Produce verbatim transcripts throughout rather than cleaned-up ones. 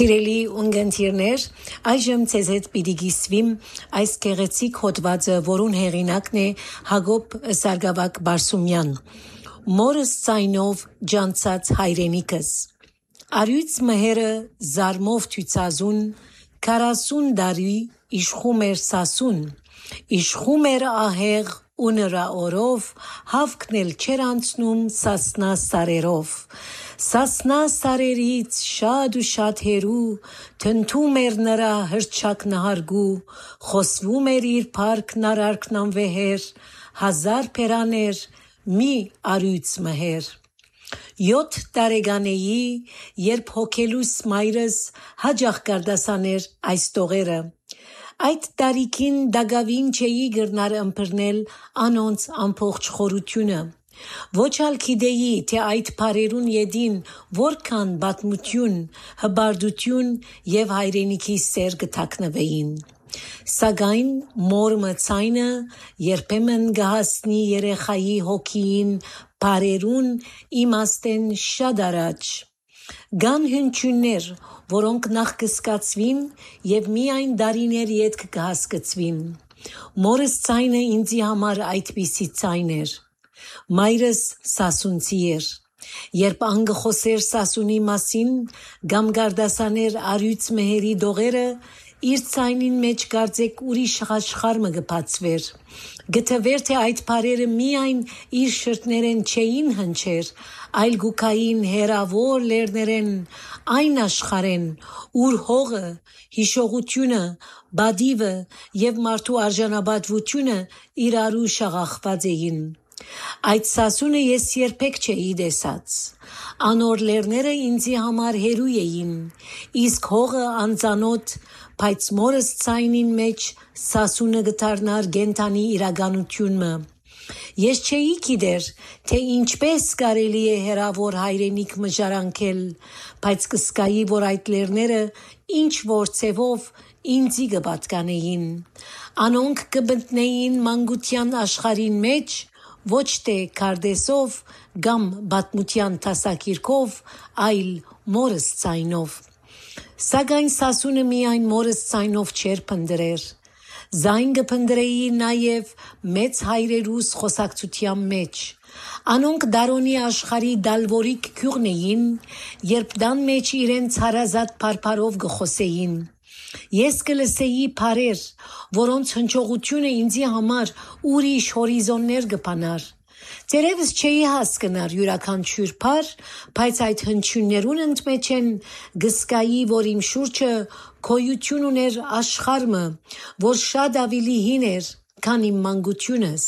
Սիրելի ունգընտիրներ, այժմ ձեզ հետ պիտի կիսվիմ այս գեղեցիկ հոդվածը, որուն հեղինակն է Հակոբ Սարգսակ Բարսումյան։ Մորս ձայնով ջանցած հայրենիքս։ Արյուծ մհերը զարմով թույցազուն, քառասուն դարի իշխում էր սասուն, իշխում էր ահեղ ու նրա օրով, հավքնել չեր անցնում սասնա սարերով։ Սասնա սարերից շատ ու շատ հերու, թնթում էր նրա հրճակ նահարգու, խոսվում էր իր փառքն արարքն անվեհեր, հազար փերաներ, մի արյուծ մհեր։ Յոթ տարեկանեի, երբ հոգելուս մայրս հաջող կարդասաներ այս տողերը։ Այդ տարիքին դագավին չէի գրնար ըմբռնել անոնց ամբողջ խորությունը։ Ոչ ալ գիտեի, թե այդ բարերուն ետին որքան պատմություն, հբարդություն և հայրենիքի սեր կթաքնվեին։ Սակայն մորմը ցայնը երբեմն կհասնի երեխայի հոգին բարերուն իմաստեն շատ առաջ։ Կան հնչյուններ, որոնք նախ կսկացվին և միայն դարիներ ետք կհասկացվին։ Մորս ցայնը ինձի համար այդպիսի ցայն էր։ Մայրս սասունցի էր։ Երբ անգը խոսեր սասունի մասին, կամ գարդասաներ արյուծ մհերի դողերը, իր ցայնին մեջ կարծեք ուրիշ աշխարհը կբացվեր։ Գտվեր, թե այդ բարերը միայն իր շրթներեն չէին հնչեր, այլ գուքային հերավոր լերներեն, այն աշխարհեն, ուր հողը, հիշողությունը, բադիվը և մարդու արժանապատվությունը իրարու շաղախված էին։ Այդ սասունը ես երբեք չէի տեսած։ Անոր լերները ինձի համար հերու էին, իսկ հողը անծանոթ, բայց մորս ցայնին մեջ սասունը կդառնար կենդանի իրականությունը։ Ես չէի գիտեր, թե ինչպես կարելի է հերավոր հայրենիք մժարանքել, բայց կսկայի, որ այդ լերները ինչ որ ցևով ինձի կպատկանեին։ Անոնք կմտնեին մանկության աշխարհին մեջ, ոչ թե քարտեզով կամ պատմության դասակիրքով, այլ մորս ցայնով։ Սակայն սասունը միայն մորս ցայնով չէր փնտրեր։ Զայն կփնտրեի նաև մեծ հայրերուս խոսակցության մեջ։ Անոնք դարոնի աշխարհի դալվորիկ գյուղն էին, երբ դան մեջ իրենց հարազատ փարփարով կխոսեին։ Ես կլսեի բարեր, որոնց հնչողությունը ինձի համար ուրիշ հորիզոններ կբանար։ Դերևս չէի հասկնար յուրաքանչյուր բառ, բայց այդ հնչյուններուն ընդմեջեն գսկայի, որ իմ շուրջը գոյություն ուներ աշխարհը, որ շատ ավելի հին էր, քան իմ մանկությունս։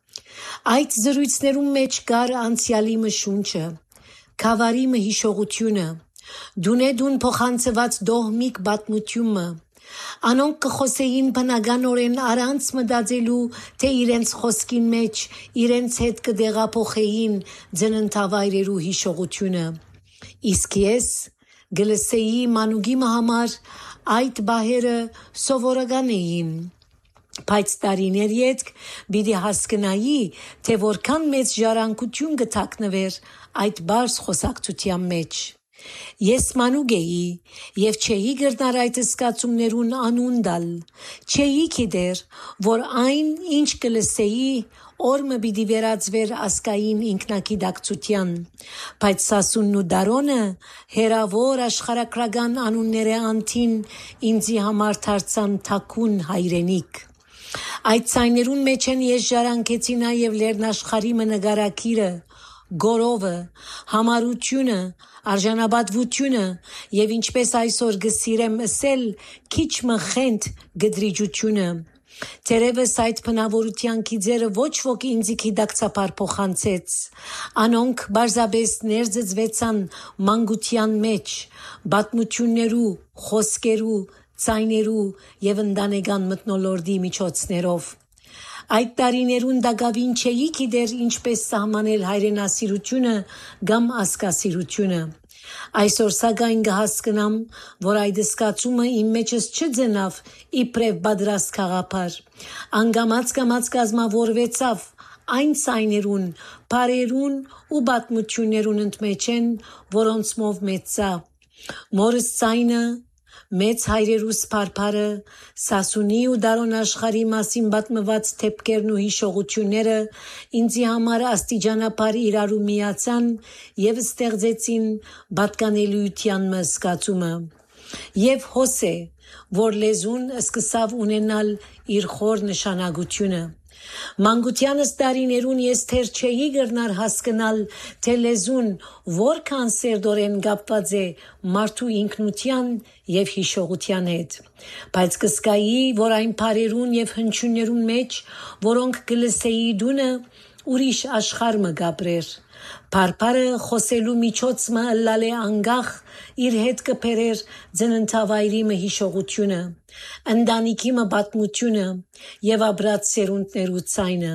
Այդ զրույցներում մեջ կար անցյալի մշունչը, քավարի հիշողությունը, դունեդուն փոխանցված դողմիկ պատմությունը։ Անոնք կխոսեին բնականորեն առանց մտածելու, թե իրենց խոսքին մեջ իրենց հետ կդեղափոխեին ծննդավայրերու հիշողությունը։ Իսկ ես կլսեի մանուկի համար այդ բահերը սովորական էին, բայց տարիներ ետք պիտի հասկնայի, թե որքան մեծ ժառանգություն կթաքնվեր այդ բարձ խոսակցության մեջ։ Ես մանուկ էի և չէի գրնար այդ զգացումներուն անուն տալ, չէի գիտեր, որ այն, ինչ կլսեի, օրը պիտի վերածվեր ազգային ինքնագիտակցության, բայց սասունն ու դարոնը հերավոր աշխարհագրական անունները անթին ինձի համար դարձան թաքուն հայրենիք։ Այդ ցայներուն մեջ են ես ժառանգեցի նաև լեռնաշխարհի նկարագիրը, գորովը, համառությունը, արժանապատվությունը և ինչպես այսօր կսիրեմ ասել, քիչ մխենթ գդրիջությունը։ Թերևս այդ բնավորության գիծերը ոչ ոք ինձի գիտակցաբար փոխանցեց։ Անոնք բարձրապես ներծծվեցան մանկության մեջ, պատմություններու, խոսքերու, ցայներու և ընտանեկան մթնոլորտի միջոցներով։ Այդ տարիներուն դակավին չէի գիտեր ինչպես սահմանել հայրենասիրությունը կամ ազգասիրությունը։ Այսօր սակայն կհասկնամ, որ այդ զգացումը իմ մեջս չծնավ իբրև պատրաստ գաղափար, անգամած-կամած կազմավորվեցավ այն ցայներուն, բարերուն ու պատմություններուն ընդմեջեն, որոնցմով մեծա։ Մորս ցայնը մեծ հայրերուս փարփարը Սասունի ու Դարոն աշխարհի մասին պատմված թեփքերն ու հիշողությունները ինձի համար աստիճանաբար իրարու միացան եւ ստեղծեցին պատկանելիության մսկացումը եւ հոսե որ լեզուն սկսավ ունենալ իր խոր նշանակությունը Մանկությանս տարիներուն ես թեր չէի գրնար հասկանալ, թե լեզուն որքան սերտորեն կապված է մարդու ինքնության եւ հիշողության հետ։ Բայց կսկայի, որ այն բարերուն եւ հնչյուններուն մեջ, որոնք կլսեի դունը, ուրիշ աշխարհ մը գաբրեր։ Փարփարը խոսելու միջոցը ըլլալ է անգախ իր հետ կփերեր ծննդավայրի մը հիշողությունը, ընտանիքի մը պատմությունը եւ ապրած սերունդներու ցայնը։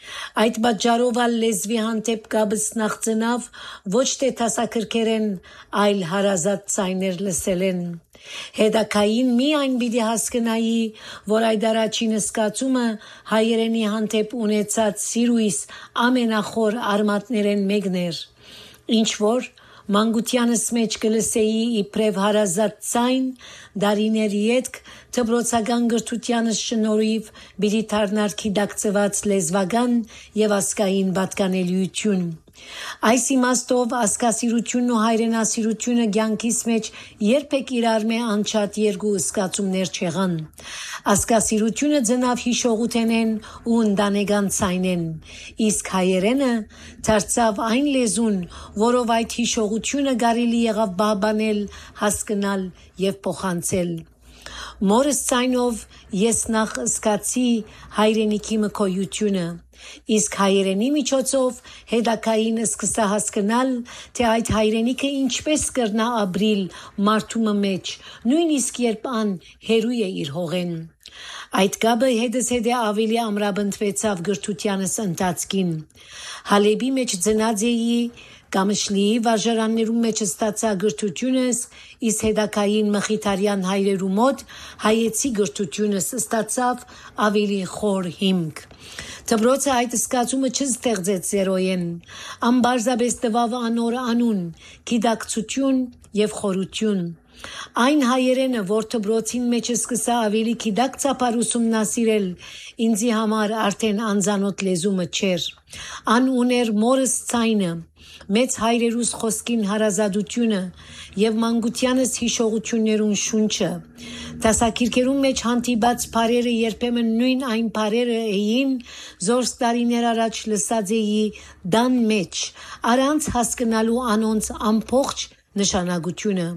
Այդ պատճառով ալ լեզվի հանդեպ կապս նախծնավ ոչ թե տասակրկերեն, այլ հարազատ ցայներ լսելեն։ Հետակային միայն պիտի հասկանայի, որ այդ առաջին սկացումը հայերենի հանդեպ ունեցած սիրույս ամենախոր արմատներեն մեկն էր, ինչ որ մանկությանս մեջ կլսեի իբրև հարազատ ցայն, դարիներ ետք դպրոցական գրթությանս շնորհիվ պիտի դառնար գիտակցված լեզվական եւ ազգային պատկանելիություն։ Այս իմաստով ազգասիրությունն ու հայրենասիրությունը կյանքիս մեջ երբեք իրար մե անչափ երկու սկացումներ չեղան։ Ազգասիրությունը ծնավ հիշողութենեն ու ընտանեկան ցայնեն, իսկ հայերենը դարձավ այն լեզուն, որով այդ հիշողությունը կարելի եղավ պահպանել, հասկանալ եւ փոխանցել։ Մորս ցայնով ես նախ սկացի հայրենիքի մկոյությունը, իսկ հայերենի միջոցով հետակային սկսա հասկանալ, թե այդ հայրենիքը ինչպես կրնա ապրիլ մարդու մեջ, նույնիսկ երբ ան հերույ է իր հողեն։ Այդ կապը հետս հետե ավելի ամրապնդվեցավ գրթությանս ընթացքին։ Հալեբի մեջ ծնած էի Կամշլիի վարժարաններում մեջ ստացա գրթությունս, իսկ հետակային մխիթարյան հայրերու մոտ հայեցի գրթությունս ստացավ ավելի խոր հիմք։ Դպրոցը այդ սկացումը չստեղծեց զերոյեն, ամբարձաբես տվավ անոր անուն, գիտակցություն եւ խորություն։ Այն հայերենը, որ դպրոցին մեջ սկսա ավելի գիտակցաբար ուսումնասիրել, ինձի համար արդեն անծանոթ լեզումը չէր։ Ան ուներ մորս ցայնը, մեծ հայրերուս խոսքին հարազատությունը եւ մանկությանս հիշողություններուն շունչը։ Տասակիրքերուն մեջ հանդիպած բարերը երբեմն նույն այն բարերը էին, զորս տարիներ առաջ լսած էի դան մեջ, առանց հասկանալու անոնց ամբողջ նշանակությունը։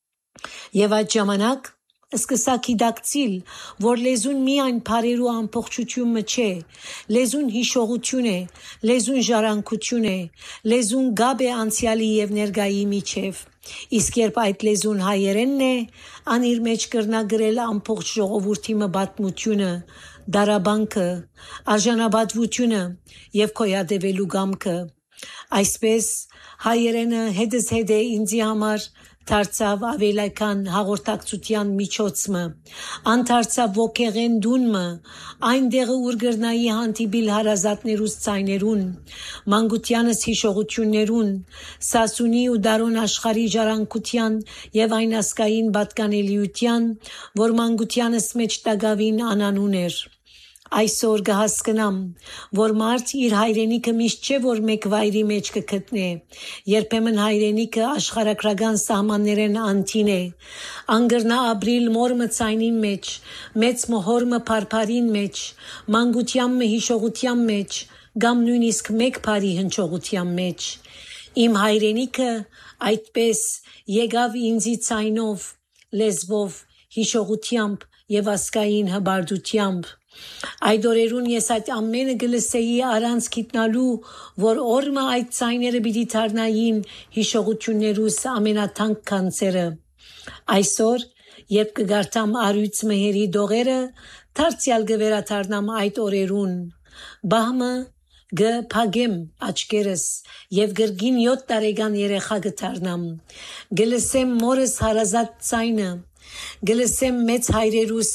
Եվ այդ ժամանակ սկսա գիտակցիլ, որ լեզուն միայն բարերու ամբողջությունը չէ, լեզուն հիշողություն է, լեզուն ժառանգություն է, լեզուն գաբ է անցյալի եւ ներկայի միջև։ Իսկ երբ այդ լեզուն հայերենն է, ան իր մեջ կրնա գրել ամբողջ ժողովրդի մը պատմությունը, դարաբանքը, արժանապատվությունը եւ կոյադևելու գամքը։ Այսպես հայերենը հետս հետե ինձի համար դարձավ ավելական հաղորդակցության միջոցը, անդարձավ ոգեղեն դունը, այնտեղը ուր գրնայի հանդիպիլ հարազատներուս ցայներուն, մանկությանս հիշողություններուն, Սասունի ու Դարոն աշխարհի ժառանգության եւ այն ազգային պատկանելիության, որ մանկությանս մեջ տագավին անանուն էր։ Այսօր կհասկանամ, որ մարդ իր հայրենիքը միշտ չէ որ մեկ վայրի մեջ կգտնե, երբեմն հայրենիքը աշխարհագրական սահմաններեն անտին է, անգրնա ապրիլ մոր մը ցայնին մեջ, մեծ մհոր մը փարփարին մեջ, մանկության մը հիշողության մեջ, կամ նույնիսկ մեկ բարի հնչողության մեջ։ Իմ հայրենիքը այդպես եկավ ինձի ցայնով, լեզվով, հիշողությամբ եւ ազգային հբարդությամբ։ Այդ օրերուն ես այդ ամենը գլսեի առանց գիտնալու, որ օրմը այդ ցայները պիտի դառնային հիշողություններուս ամենաթանկ կանցերը։ Այսօր, երբ կգարտամ արույց մհերի դողերը, դարձյալ կվերադառնամ այդ օրերուն։ Բահմը գփագեմ աչքերս եւ գրգին յոթ տարեկան երեխա կդառնամ։ Գլսեմ մորս հարազատ ցայնը, գլսեմ մեծ հայրերուս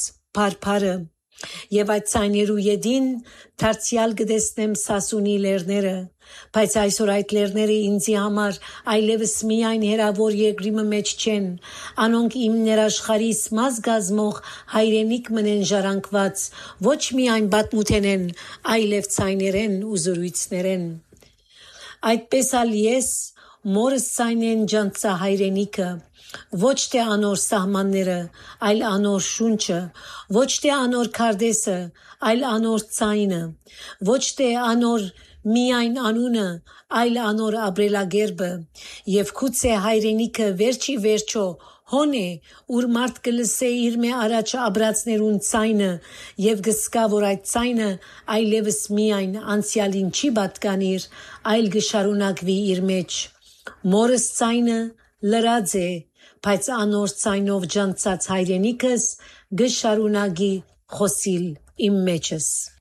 փարփարը։ Եվ այդ ցայներու յետին դարձյալ կտեսնեմ Սասունի լերները, Բայց այսօր այդ լեռները ինձի համար այլևս միայն հերավոր երկրի մեջ չեն, անոնք իմ ներաշխարհիս մազ գազմող հայրենիք մնեն ժառանգված, ոչ միայն բադմութեն են, այլև ցայներեն ու զրույցներեն։ Այդպես ալ ես մորս ցայնեն ջանցա հայրենիքը, ոչ թե անոր սահմանները, այլ անոր շունչը, ոչ թե անոր քարտեզը, այլ անոր ցայնը, ոչ թե անոր միայն անունը, այլ անոր ապրելակերպը, եւ գուցե հայրենիքը վերջի վերջո հոն է, ուր մարդ կլսե իր մե առաջ աբրածներուն ցայնը եւ գսկա, որ այդ ցայնը այլևս միայն անցյալին չի պատկանիր, այլ գշարունակվի իր մեջ։ Մորս ցայնը լրած է, բայց անոր ցայնով ջանցած հայրենիքս գշարունակի խոսիլ իմ մեջս։